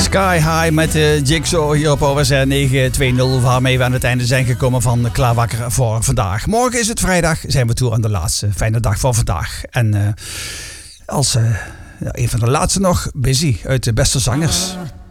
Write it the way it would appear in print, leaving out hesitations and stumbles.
Sky High met Jigsaw hier op OSR 920, waarmee we aan het einde zijn gekomen van Klaarwakker voor vandaag. Morgen is het vrijdag, zijn we toe aan de laatste fijne dag van vandaag. En als een van de laatste nog, Busy uit de Beste Zangers.